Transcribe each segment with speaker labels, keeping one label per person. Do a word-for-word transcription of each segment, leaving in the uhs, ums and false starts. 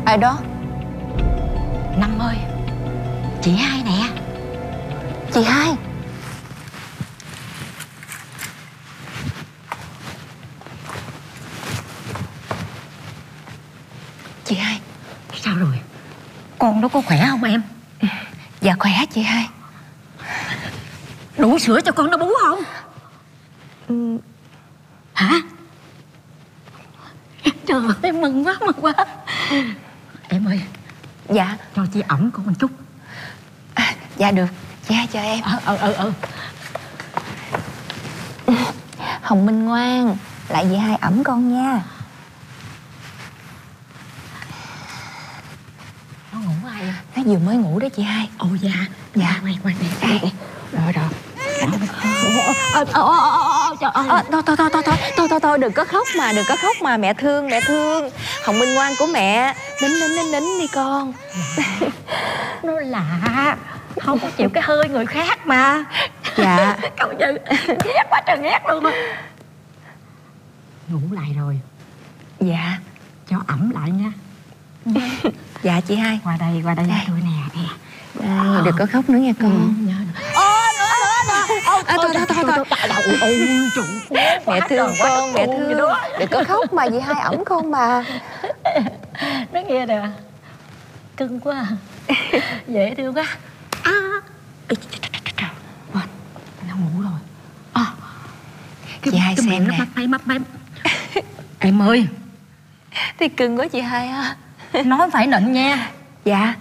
Speaker 1: Ai đó?
Speaker 2: Năm ơi, chị hai nè.
Speaker 1: Chị hai? Chị hai.
Speaker 2: Sao rồi? Con nó có khỏe không em?
Speaker 1: Dạ khỏe chị hai.
Speaker 2: Đủ sữa cho con nó bú không?
Speaker 1: Ừ.
Speaker 2: Hả? Trời ơi, mừng quá, mừng quá. Em ơi.
Speaker 1: Dạ.
Speaker 2: Cho chị ẩm con một chút.
Speaker 1: À, dạ được. Chị hai cho em.
Speaker 2: Ờ, ờ, ờ, ờ.
Speaker 1: Hồng Minh ngoan, lại chị hai ẩm con nha.
Speaker 2: Nó ngủ ai em?
Speaker 1: Nó vừa mới ngủ đó chị hai.
Speaker 2: Ồ dạ.
Speaker 1: Dạ.
Speaker 2: Ngoan, ngoan, nè. Rồi, rồi. Ờ, ờ, ờ, ờ, trời ơi.
Speaker 1: À, thôi, thôi, thôi, thôi, thôi, thôi, thôi, thôi, đừng có khóc mà, đừng có khóc mà, mẹ thương, mẹ thương. Hồng Minh ngoan của mẹ, nín, nín, nín, nín đi con.
Speaker 2: Nó lạ, không có chịu cái hơi người khác mà.
Speaker 1: Dạ.
Speaker 2: Cậu Như, ghét quá trời ghét luôn á. Ngủ lại rồi.
Speaker 1: Dạ.
Speaker 2: Cho ẩm lại nha.
Speaker 1: Dạ chị hai.
Speaker 2: Qua đây, qua đây với tôi nè, nè.
Speaker 1: Đây, đừng có khóc nữa nha con.
Speaker 2: Ôi, nữa, nữa, nữa.
Speaker 1: À, thôi, thôi, thôi, thôi.
Speaker 2: Ôi, trời.
Speaker 1: Mẹ thương con, mẹ thương. Đừng có khóc mà, chị hai ẩm con mà.
Speaker 2: Nó nghe nè. Cưng quá à. Dễ thương quá. À. Quên, nó ngủ rồi. À.
Speaker 1: Chị hai xem nè.
Speaker 2: Mắp máy, mắp máy. Em ơi.
Speaker 1: Thì cưng quá chị hai ha.
Speaker 2: Nói phải nịnh nha.
Speaker 1: Dạ.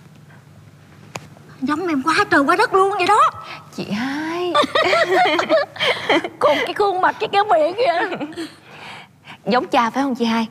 Speaker 2: Giống em quá trời quá đất luôn vậy đó.
Speaker 1: Chị hai.
Speaker 2: Còn cái khuôn mặt với cái miệng kìa.
Speaker 1: Giống cha phải không chị hai?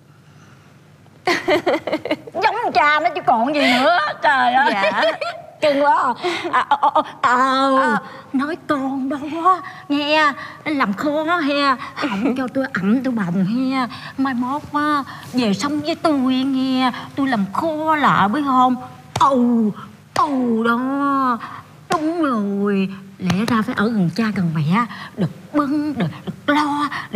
Speaker 2: Giống cha nó chứ còn gì nữa. Trời ơi.
Speaker 1: Dạ.
Speaker 2: Cưng quá à. À, à, à, à. Nói con đó nghe, làm khó he, không cho tôi ẩm tôi bồng he. Mai mốt á về xong với tôi nghe, tôi làm khó lạ biết không. Ầu ầu đó. Đúng rồi, lẽ ra phải ở gần cha gần mẹ, được bưng được, được lo, được